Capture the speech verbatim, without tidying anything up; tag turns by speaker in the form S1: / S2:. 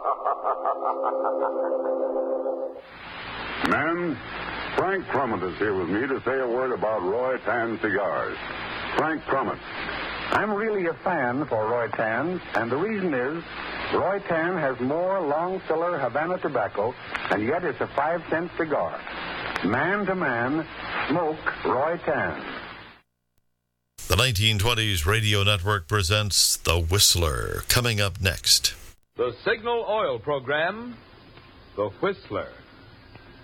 S1: Men, Frank Crummett is here with me to say a word about Roy Tan cigars. Frank Crummett.
S2: I'm really a fan for Roy Tan, and the reason is Roy Tan has more long filler Havana tobacco, and yet it's a five-cent cigar. Man to man, smoke Roy Tan.
S3: The nineteen twenties Radio Network presents The Whistler, coming up next.
S4: The Signal Oil Program, The Whistler.